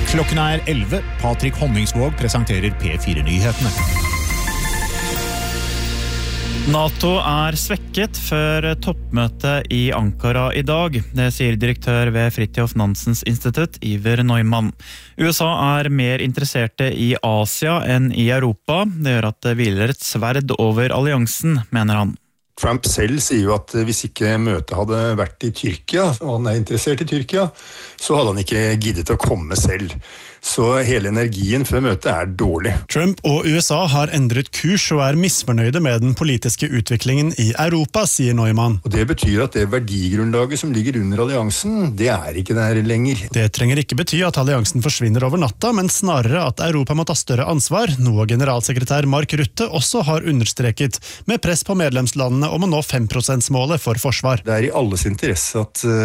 Klokken 11. Patrick Honningsvåg presenterer P4-nyhetene. NATO svekket før toppmøtet i Ankara i dag. Det sier direktør ved Fridtjof Nansens institutt, Iver Neumann. USA mer interesserte i Asia enn i Europa. Det gjør at det hviler et sverd over alliansen, mener han. Trump selv sier jo at hvis ikke møtet hadde vært i Tyrkia, og han interessert i Tyrkia, så hadde han ikke giddet å komme selv. Så hele energien før møtet dårlig. Trump og USA har endret kurs og misfornøyde med den politiske utviklingen i Europa, sier Neumann. Og det betyr at det verdigrunnlaget som ligger under alliansen, det ikke der lenger. Det trenger ikke bety at alliansen forsvinner over natta, men snarere at Europa må ta større ansvar, noe generalsekretær Mark Rutte også har understreket, med press på medlemslandene om å nå 5%-målet for forsvar. Det i alles interesse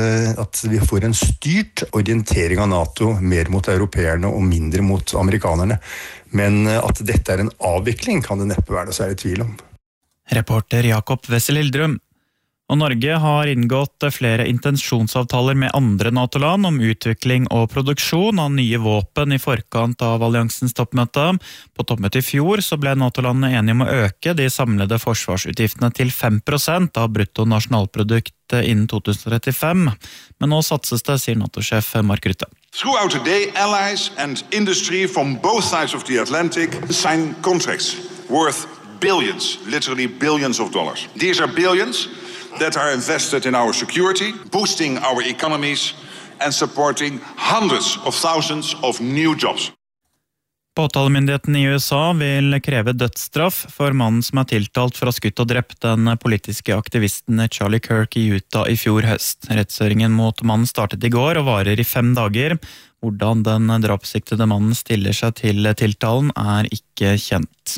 at vi får en styrt orientering av NATO mer mot europeerne og mindre mot amerikanerne. Men at dette en avvikling kan det neppe være noe særlig tvil om. Reporter Jakob Wessel Hildrum. Og Norge har inngått flere intensjonsavtaler med andre NATO-land om utvikling og produksjon av nye våpen i forkant av alliansens toppmøte. På toppmøtet i fjor så ble NATO-landene enige om å øke de samlede forsvarsutgiftene til 5% av brutto nasjonalprodukt innen 2035. Men nå satses det, sier NATO-sjef Mark Rutte. Throughout the day, allies and industry from both sides of the Atlantic sign contracts worth billions, literally billions of dollars. These are billions that are invested in our security, boosting our economies and supporting hundreds of thousands of new jobs. Påtalemyndigheten i USA vil kreve dødsstraff for mannen som tiltalt for å ha skutt og drept den politiske aktivisten Charlie Kirk i Utah i fjor høst. Rettshøringen mot mannen startet i går og varer i 5 dager. Hvordan den drapssiktede mannen stiller seg til tiltalen ikke kjent.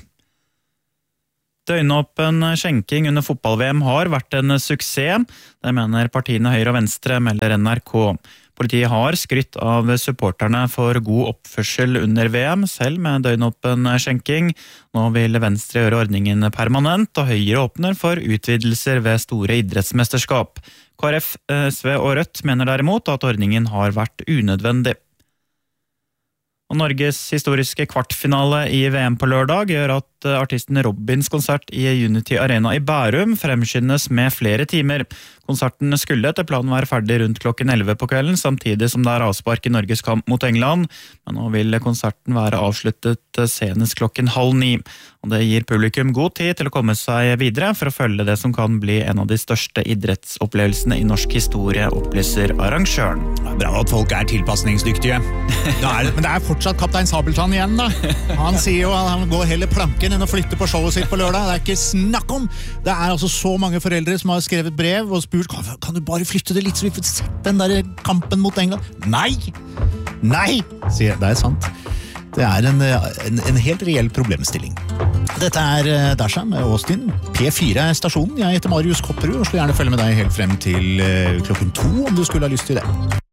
Døgnåpen skjenking under fotball-VM har vært en suksess. Det mener partiene Høyre og Venstre, melder NRK. Politiet har skrytt av supporterne for god oppførsel under VM, selv med døgnåpen skjenking. Nå vil Venstre gjøre ordningen permanent, og Høyre åpner for utvidelser ved store idrettsmesterskap. KrF, SV og Rødt mener derimot at ordningen har vært unødvendig. Og Norges historiske kvartfinale i VM på lørdag gjør at artisten Robins konsert i Unity Arena i Bærum fremskyndes med flere timer. Konserten skulle etter planen være ferdig rundt klokken 11 på kvelden, samtidig som det avspark i Norges kamp mot England. Men nå vil konserten være avsluttet senest klokken 8:30. Og det gir publikum god tid til å komme seg videre for å følge det som kan bli en av de største idrettsopplevelsene i norsk historie, opplyser arrangøren. Bra at folk tilpasningsdyktige. Men det fortsatt kaptein Sabeltann igjen da. Han sier jo at han går heller planken enn å flytte på showet sitt på lørdag. Det ikke snakk om. Det altså så mange foreldre som har skrevet brev og spurt, kan du bare flytte det litt så vi får sett den der kampen mot England? Nei, sier det sant. Det en helt reell problemstilling. Dette Dasha med Austin. P4 stasjonen. Jeg heter Marius Kopperud og slår gjerne følge med deg helt frem til klokken 2 om du skulle ha lyst til det.